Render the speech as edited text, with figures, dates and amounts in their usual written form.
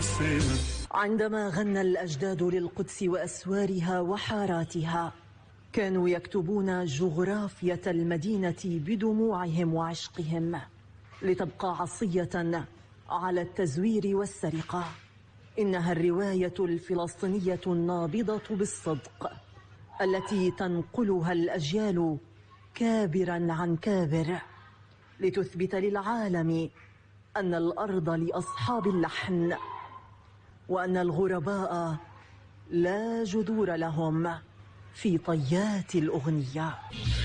عندما غنى الأجداد للقدس وأسوارها وحاراتها، كانوا يكتبون جغرافية المدينة بدموعهم وعشقهم، لتبقى عصية على التزوير والسرقة. إنها الرواية الفلسطينية النابضة بالصدق، التي تنقلها الأجيال كابرا عن كابر، لتثبت للعالم أن الأرض لأصحاب اللحن، وأن الغرباء لا جذور لهم في طيات الأغنية.